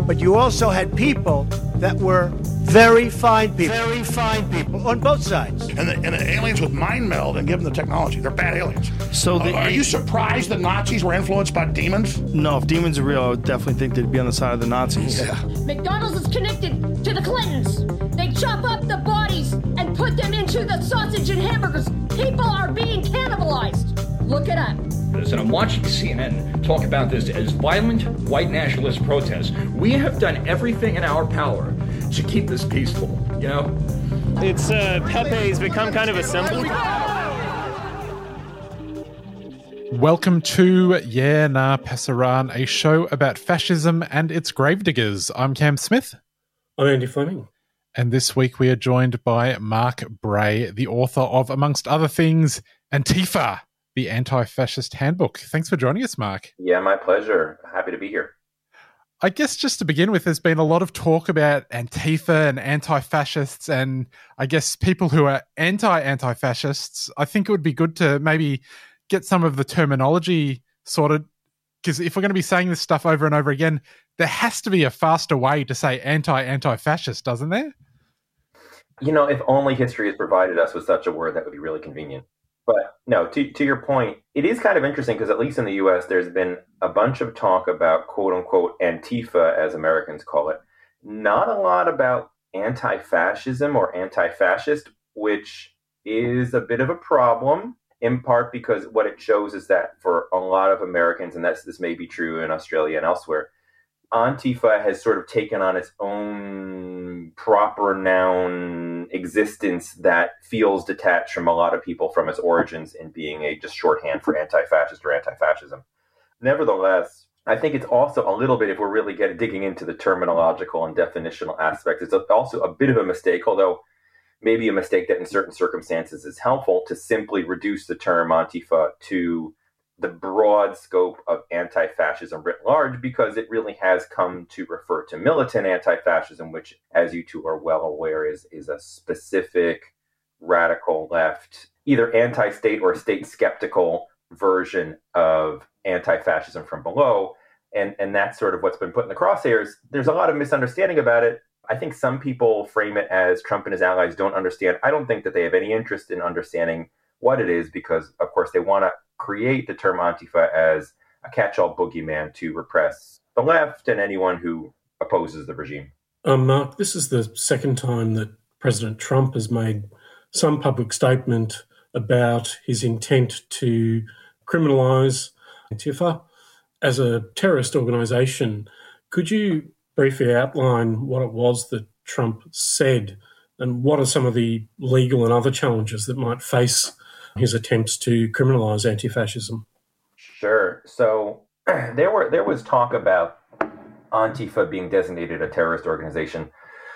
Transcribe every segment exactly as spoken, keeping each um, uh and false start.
But you also had people that were very fine people, very fine people on both sides. And the, and the aliens with mind meld and give them the technology. They're bad aliens. So the, uh, Are you surprised that Nazis were influenced by demons? No, if demons are real, I would definitely think they'd be on the side of the Nazis. Yeah. McDonald's is connected to the Clintons. They chop up the bodies and put them into the sausage and hamburgers. People are being cannibalized. Look it up. And I'm watching C N N talk about this as violent white nationalist protests. We have done everything in our power to keep this peaceful, you know? It's, uh, Pepe's become kind of a symbol. Welcome to Yeah Nah Pasaran, a show about fascism and its gravediggers. I'm Cam Smith. I'm Andy Fleming. And this week we are joined by Mark Bray, the author of, amongst other things, Antifa, the Anti-Fascist Handbook. Thanks for joining us, Mark. Yeah, my pleasure. Happy to be here. I guess just to begin with, there's been a lot of talk about Antifa and anti-fascists and I guess people who are anti-anti-fascists. I think it would be good to maybe get some of the terminology sorted, because if we're going to be saying this stuff over and over again, there has to be a faster way to say anti-anti-fascist, doesn't there? You know, if only history has provided us with such a word, that would be really convenient. But no, to to your point, it is kind of interesting because at least in the U S, there's been a bunch of talk about quote unquote Antifa, as Americans call it. Not a lot about anti-fascism or anti-fascist, which is a bit of a problem, in part because what it shows is that for a lot of Americans, and that's this may be true in Australia and elsewhere, Antifa has sort of taken on its own proper noun existence that feels detached from a lot of people from its origins in being a just shorthand for anti-fascist or anti-fascism. Nevertheless, I think it's also a little bit, if we're really getting digging into the terminological and definitional aspects, it's also a bit of a mistake, although maybe a mistake that in certain circumstances is helpful, to simply reduce the term Antifa to the broad scope of anti-fascism writ large, because it really has come to refer to militant anti-fascism, which, as you two are well aware, is, is a specific radical left, either anti-state or state-skeptical version of anti-fascism from below. And, and that's sort of what's been put in the crosshairs. There's a lot of misunderstanding about it. I think some people frame it as Trump and his allies don't understand. I don't think that they have any interest in understanding what it is, because, of course, they want to create the term Antifa as a catch-all boogeyman to repress the left and anyone who opposes the regime. Um, Mark, this is the second time that President Trump has made some public statement about his intent to criminalise Antifa as a terrorist organisation. Could you briefly outline what it was that Trump said and what are some of the legal and other challenges that might face his attempts to criminalise anti-fascism? Sure. So there were there was talk about Antifa being designated a terrorist organization.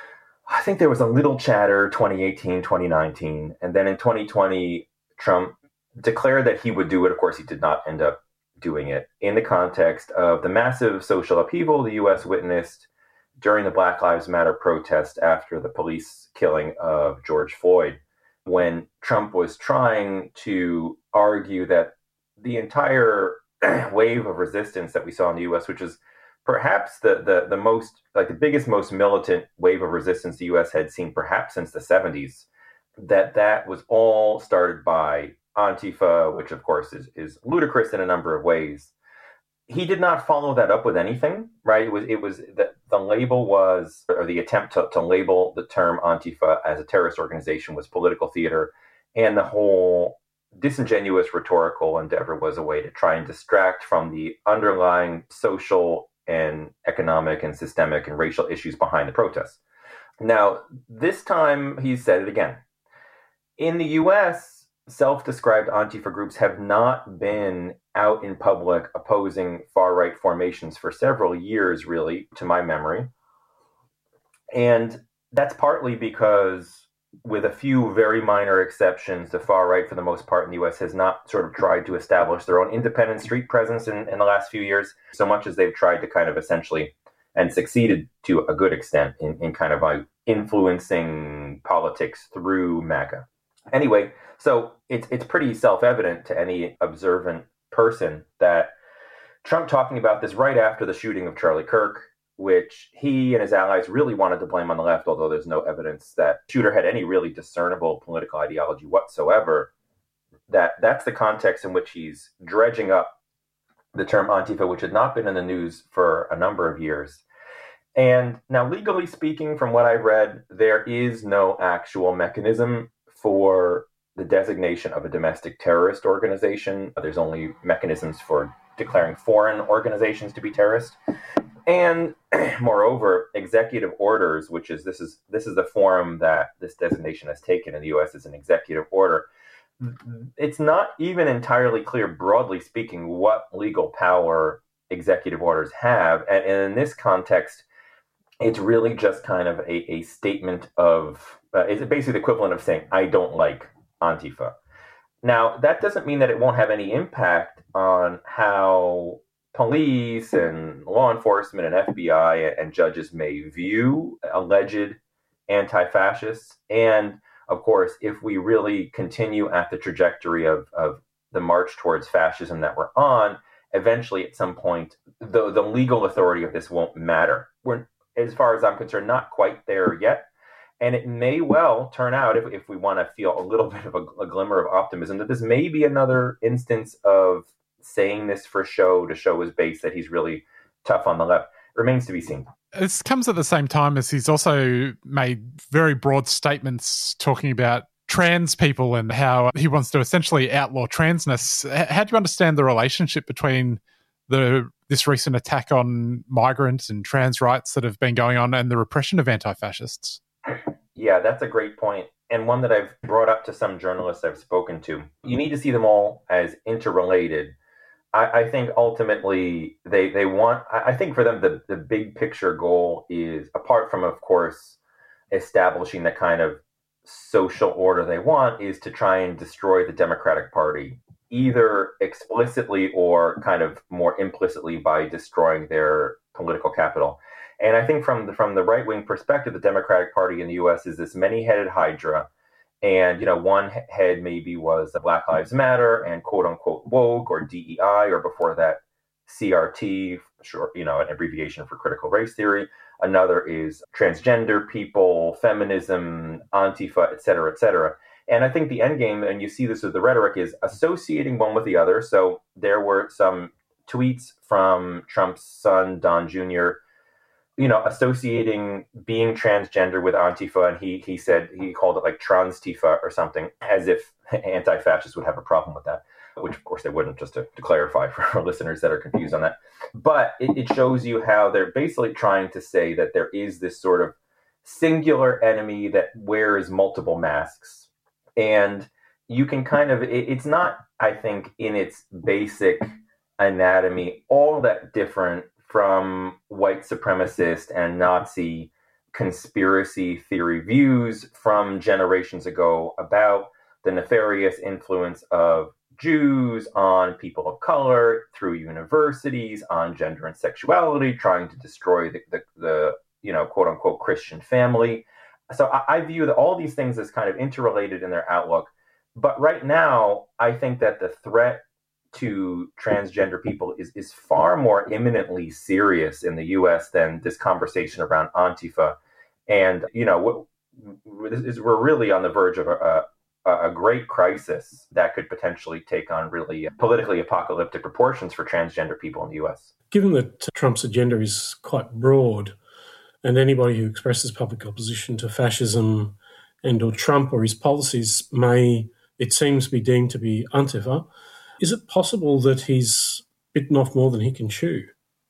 I think there was a little chatter twenty eighteen, twenty nineteen, and then in twenty twenty, Trump declared that he would do it. Of course, he did not end up doing it in the context of the massive social upheaval the U S witnessed during the Black Lives Matter protest after the police killing of George Floyd, when Trump was trying to argue that the entire wave of resistance that we saw in the U S, which is perhaps the, the, the most, like the biggest, most militant wave of resistance the U S had seen perhaps since the seventies, that that was all started by Antifa, which of course is, is ludicrous in a number of ways. He did not follow that up with anything, right? It was, it was the, the label was, or the attempt to, to label the term Antifa as a terrorist organization was political theater. And the whole disingenuous rhetorical endeavor was a way to try and distract from the underlying social and economic and systemic and racial issues behind the protests. Now, this time he said it again. In the U S, self-described Antifa groups have not been out in public opposing far-right formations for several years, really, to my memory. And that's partly because, with a few very minor exceptions, the far-right, for the most part in the U S, has not sort of tried to establish their own independent street presence in, in the last few years, so much as they've tried to kind of essentially, and succeeded to a good extent, in, in kind of like influencing politics through MAGA. Anyway, so it's it's pretty self-evident to any observant person that Trump talking about this right after the shooting of Charlie Kirk which he and his allies really wanted to blame on the left, although there's no evidence that Tudor had any really discernible political ideology whatsoever. That that's the context in which he's dredging up the term Antifa, which had not been in the news for a number of years. And now, legally speaking, from what I've read, there is no actual mechanism for the designation of a domestic terrorist organization. There's only mechanisms for declaring foreign organizations to be terrorist. And moreover, executive orders, which is this is this is the form that this designation has taken in the U S as an executive order. It's not even entirely clear, broadly speaking, what legal power executive orders have. And, and in this context, it's really just kind of a, a statement of, uh, it's basically the equivalent of saying, I don't like Antifa. Now, that doesn't mean that it won't have any impact on how police and law enforcement and F B I and judges may view alleged anti-fascists. And of course, if we really continue at the trajectory of, of the march towards fascism that we're on, eventually at some point, the, the legal authority of this won't matter. We're, as far as I'm concerned, not quite there yet. And it may well turn out, if, if we want to feel a little bit of a, a glimmer of optimism, that this may be another instance of saying this for show, to show his base that he's really tough on the left. Remains to be seen. This comes at the same time as he's also made very broad statements talking about trans people and how he wants to essentially outlaw transness. How do you understand the relationship between the this recent attack on migrants and trans rights that have been going on and the repression of anti-fascists? Yeah, that's a great point, and one that I've brought up to some journalists I've spoken to. You need to see them all as interrelated. I, I think ultimately they, they want, I think for them the, the big picture goal is, apart from, of course, establishing the kind of social order they want, is to try and destroy the Democratic Party, either explicitly or kind of more implicitly by destroying their political capital. And I think from the, from the right-wing perspective, the Democratic Party in the U S is this many-headed hydra. And, you know, one head maybe was Black Lives Matter and quote unquote woke, or D E I, or before that C R T, short, you know, an abbreviation for critical race theory. Another is transgender people, feminism, Antifa, et cetera, et cetera. And I think the end game, and you see this with the rhetoric, is associating one with the other. So there were some tweets from Trump's son, Don Junior, you know, associating being transgender with Antifa, and he he said, he called it like Transtifa or something, as if anti-fascists would have a problem with that, which of course they wouldn't, just to, to clarify for our listeners that are confused on that. But it, it shows you how they're basically trying to say that there is this sort of singular enemy that wears multiple masks. And you can kind of, it, it's not, I think, in its basic anatomy all that different from white supremacist and Nazi conspiracy theory views from generations ago about the nefarious influence of Jews on people of color through universities, on gender and sexuality, trying to destroy the, the, the you know, quote unquote Christian family. So I, I view that all these things as kind of interrelated in their outlook. But right now, I think that the threat to transgender people is, is far more imminently serious in the U S than this conversation around Antifa. And, you know, we're really on the verge of a, a, a great crisis that could potentially take on really politically apocalyptic proportions for transgender people in the U S. Given that Trump's agenda is quite broad, and anybody who expresses public opposition to fascism and or Trump or his policies may, it seems, be deemed to be Antifa, is it possible that he's bitten off more than he can chew?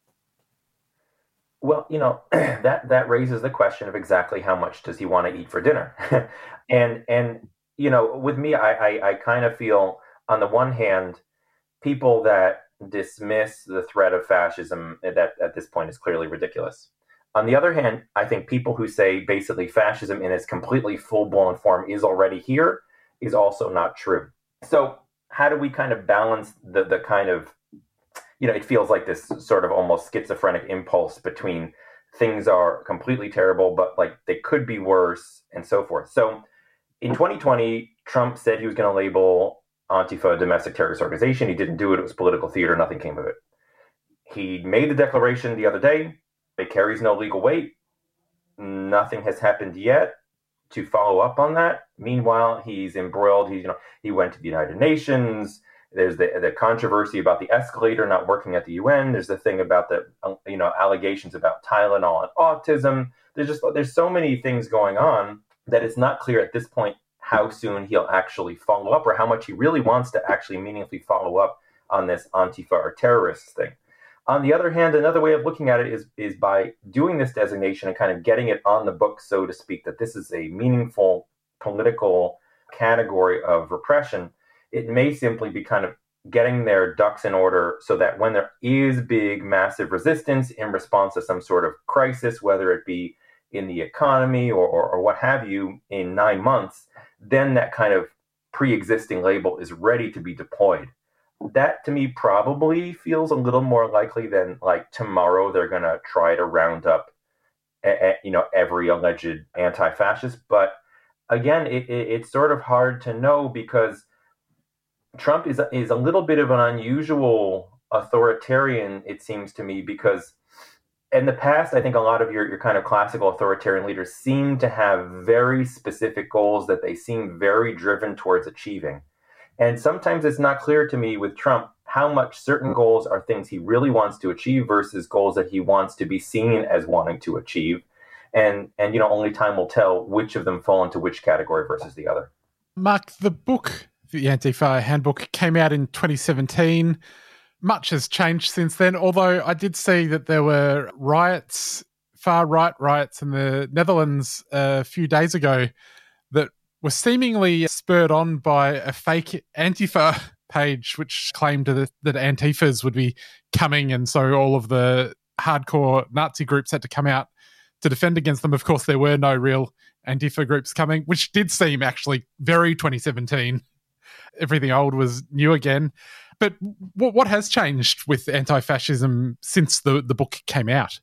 Well, you know, that, that raises the question of exactly how much does he want to eat for dinner? and, and you know, with me, I, I, I kind of feel, on the one hand, people that dismiss the threat of fascism, that at this point is clearly ridiculous. On the other hand, I think people who say basically fascism in its completely full-blown form is already here is also not true. So how do we kind of balance the the kind of, you know, it feels like this sort of almost schizophrenic impulse between things are completely terrible, but like they could be worse and so forth. So in twenty twenty, Trump said he was going to label Antifa a domestic terrorist organization. He didn't do it. It was political theater. Nothing came of it. He made the declaration the other day. It carries no legal weight. Nothing has happened yet to follow up on that. Meanwhile, he's embroiled. He, you know, he went to the United Nations. There's the, the controversy about the escalator not working at the U N. There's the thing about the, you know, allegations about Tylenol and autism. There's just, there's so many things going on that it's not clear at this point how soon he'll actually follow up or how much he really wants to actually meaningfully follow up on this Antifa or terrorists thing. On the other hand, another way of looking at it is, is by doing this designation and kind of getting it on the books, so to speak, that this is a meaningful political category of repression. It may simply be kind of getting their ducks in order so that when there is big, massive resistance in response to some sort of crisis, whether it be in the economy or, or, or what have you, in nine months, then that kind of pre-existing label is ready to be deployed. That to me probably feels a little more likely than like tomorrow they're going to try to round up, a, a, you know, every alleged anti-fascist. But again, it, it, it's sort of hard to know because Trump is is a little bit of an unusual authoritarian, it seems to me, because in the past, I think a lot of your, your kind of classical authoritarian leaders seem to have very specific goals that they seem very driven towards achieving. And sometimes it's not clear to me with Trump how much certain goals are things he really wants to achieve versus goals that he wants to be seen as wanting to achieve. And, and you know, only time will tell which of them fall into which category versus the other. Mark, the book, the Antifa Handbook, came out in twenty seventeen. Much has changed since then, although I did see that there were riots, far-right riots in the Netherlands a few days ago that were seemingly spurred on by a fake Antifa page, which claimed that, that Antifas would be coming, and so all of the hardcore Nazi groups had to come out to defend against them. Of course, there were no real Antifa groups coming, which did seem actually very twenty seventeen. Everything old was new again. But what what has changed with anti-fascism since the, the book came out?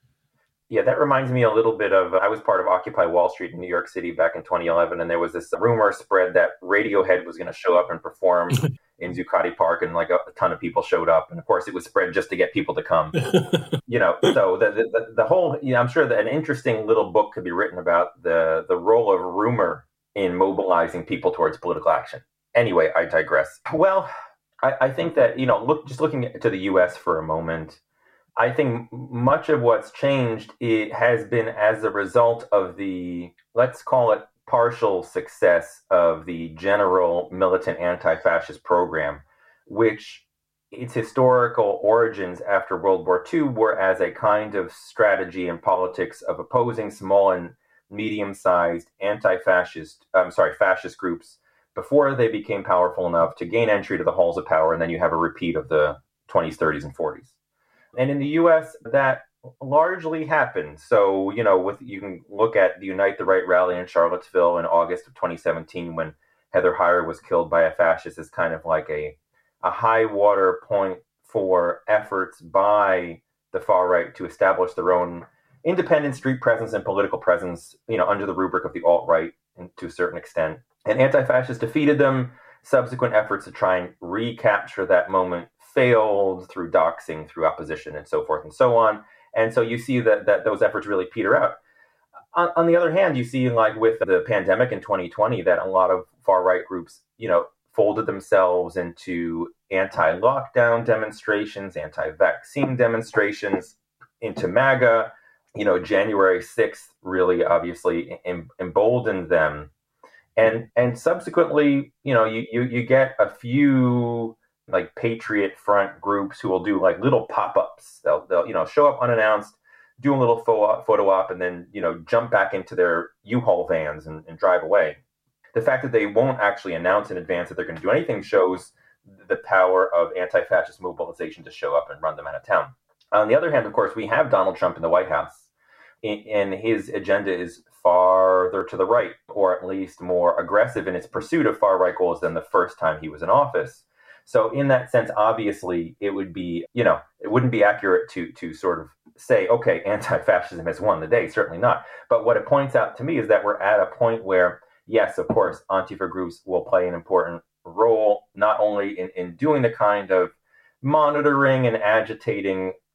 Yeah, that reminds me a little bit of, I was part of Occupy Wall Street in New York City back in twenty eleven, and there was this rumor spread that Radiohead was going to show up and perform in Zuccotti Park, and like a, a ton of people showed up. And of course, it was spread just to get people to come. You know, so the the, the whole, you know, I'm sure that an interesting little book could be written about the, the role of rumor in mobilizing people towards political action. Anyway, I digress. Well, I, I think that, you know, look, just looking to the U S for a moment, I think much of what's changed, it has been as a result of the, let's call it partial success of the general militant anti-fascist program, which its historical origins after World War Two were as a kind of strategy in politics of opposing small and medium-sized anti-fascist, I'm sorry, fascist groups before they became powerful enough to gain entry to the halls of power, and then you have a repeat of the twenties, thirties, and forties. And in the U S, that largely happened. So, you know, with you can look at the Unite the Right rally in Charlottesville in August of twenty seventeen when Heather Heyer was killed by a fascist as kind of like a, a high water point for efforts by the far right to establish their own independent street presence and political presence, you know, under the rubric of the alt-right to a certain extent. And anti-fascists defeated them. Subsequent efforts to try and recapture that moment failed through doxing, through opposition, and so forth and so on. And so you see that that those efforts really peter out. On, on the other hand, you see, like with the pandemic in twenty twenty, that a lot of far-right groups, you know, folded themselves into anti-lockdown demonstrations, anti-vaccine demonstrations, into MAGA. You know, January sixth really obviously em- emboldened them. And and subsequently, you know, you, you, you get a few like Patriot Front groups who will do like little pop-ups. They'll, they'll you know, show up unannounced, do a little photo, photo op, and then, you know, jump back into their U-Haul vans and, and drive away. The fact that they won't actually announce in advance that they're going to do anything shows the power of anti-fascist mobilization to show up and run them out of town. On the other hand, of course, we have Donald Trump in the White House, and his agenda is farther to the right, or at least more aggressive in its pursuit of far-right goals than the first time he was in office. So in that sense, obviously, it would be, you know, it wouldn't be accurate to to sort of say, okay, anti-fascism has won the day. Certainly not. But what it points out to me is that we're at a point where, yes, of course, Antifa groups will play an important role, not only in, in doing the kind of monitoring and agitating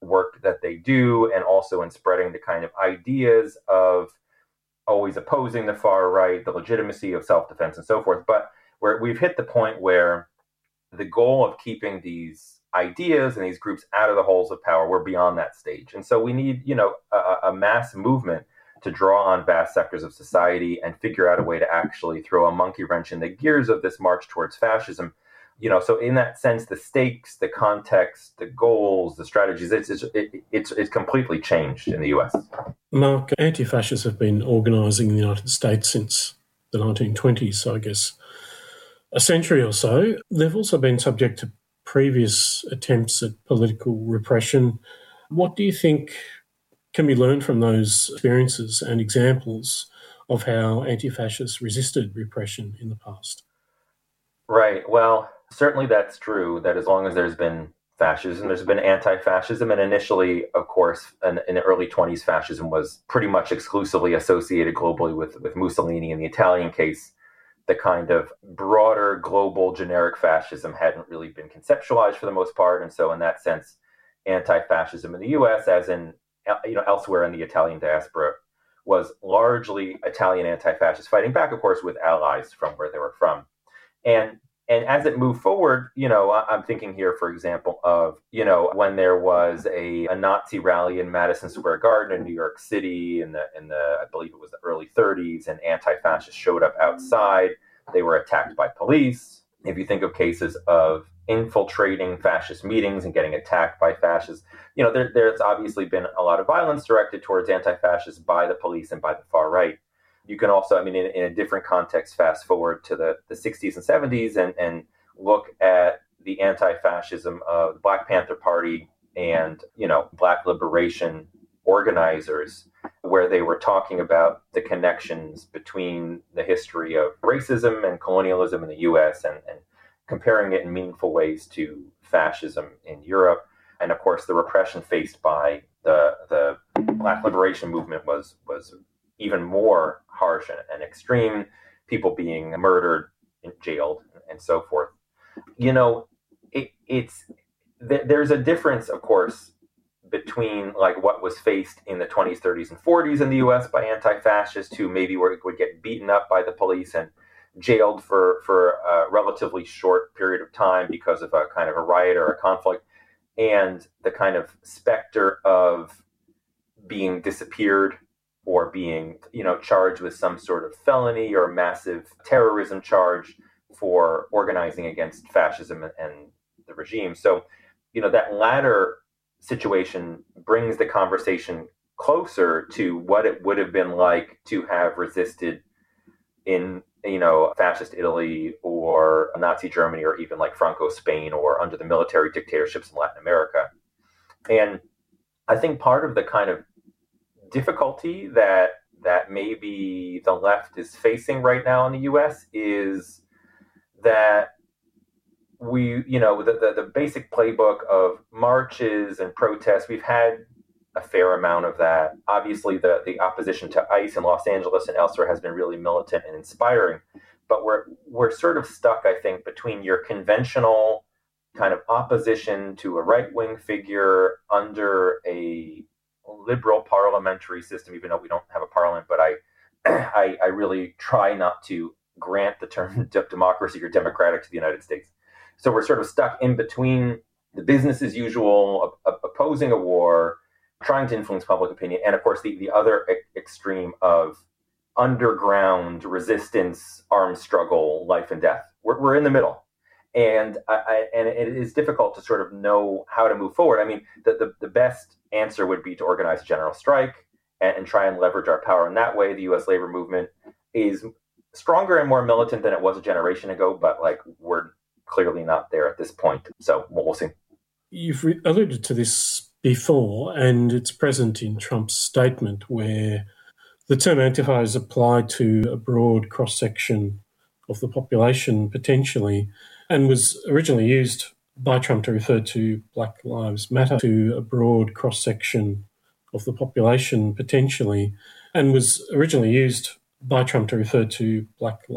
work that they do, and also in spreading the kind of ideas of always opposing the far right, the legitimacy of self-defense and so forth. But where we've hit the point where the goal of keeping these ideas and these groups out of the holes of power, we're beyond that stage. And so we need, you know, a, a mass movement to draw on vast sectors of society and figure out a way to actually throw a monkey wrench in the gears of this march towards fascism. You know, so in that sense, the stakes, the context, the goals, the strategies, it's it's it, it's, it's completely changed in the U S. Mark, anti-fascists have been organising in the United States since the nineteen twenties, so I guess a century or so. They've also been subject to previous attempts at political repression. What do you think can be learned from those experiences and examples of how anti-fascists resisted repression in the past? Right. Well, certainly that's true, that as long as there's been fascism, there's been anti-fascism. And initially, of course, in, in the early twenties, fascism was pretty much exclusively associated globally with, with Mussolini. In the Italian case, the kind of broader global generic fascism hadn't really been conceptualized for the most part. And so in that sense, anti-fascism in the U S, as in you know elsewhere in the Italian diaspora, was largely Italian anti-fascists fighting back, of course, with allies from where they were from. And and as it moved forward, you know, I'm thinking here, for example, of, you know, when there was a, a Nazi rally in Madison Square Garden in New York City in the, in the, I believe it was the early thirties, and anti-fascists showed up outside. They were attacked by police. If you think of cases of infiltrating fascist meetings and getting attacked by fascists, you know, there, there's obviously been a lot of violence directed towards anti-fascists by the police and by the far right. You can also, I mean, in, in a different context, fast forward to the, the sixties and seventies and, and look at the anti-fascism of the Black Panther Party and, you know, Black liberation organizers, where they were talking about the connections between the history of racism and colonialism in the U S and, and comparing it in meaningful ways to fascism in Europe. And of course, the repression faced by the the Black liberation movement was was even more harsh and, and extreme, people being murdered and jailed and so forth. You know, it, it's th- there's a difference, of course, between like what was faced in the twenties, thirties, and forties in the U S by anti-fascists who maybe were, would get beaten up by the police and jailed for, for a relatively short period of time because of a kind of a riot or a conflict, and the kind of specter of being disappeared or being, you know, charged with some sort of felony or massive terrorism charge for organizing against fascism and, and the regime. So, you know, that latter situation brings the conversation closer to what it would have been like to have resisted in, you know, fascist Italy or Nazi Germany or even like Franco Spain or under the military dictatorships in Latin America. And I think part of the kind of difficulty that that maybe the left is facing right now in the U S is that we, you know, the, the, the basic playbook of marches and protests, we've had a fair amount of that. Obviously, the, the opposition to ICE in Los Angeles and elsewhere has been really militant and inspiring, but we're we're sort of stuck, I think, between your conventional kind of opposition to a right-wing figure under a liberal parliamentary system, even though we don't have a parliament, but I, I, I really try not to grant the term democracy or democratic to the United States. So we're sort of stuck in between the business as usual, op- opposing a war, trying to influence public opinion, and of course the, the other e- extreme of underground resistance, armed struggle, life and death. We're, we're in the middle. And I, I, and it is difficult to sort of know how to move forward. I mean, the, the, the best answer would be to organize a general strike and, and try and leverage our power in that way. The U S labor movement is stronger and more militant than it was a generation ago, but like we're clearly not there at this point. So we'll see. You've re- alluded to this before, and it's present in Trump's statement where the term Antifa is applied to a broad cross-section of the population potentially, and was originally used by Trump to refer to Black Lives Matter, to a broad cross-section of the population potentially, and was originally used by Trump to refer to Black